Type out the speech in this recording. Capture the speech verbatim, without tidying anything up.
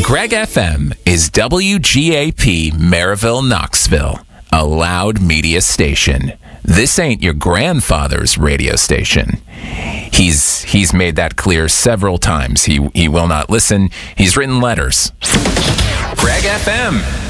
Greg F M is W G A P Maryville, Knoxville, a loud media station. This ain't your grandfather's radio station. He's he's made that clear several times. He he will not listen. He's written letters. Greg F M.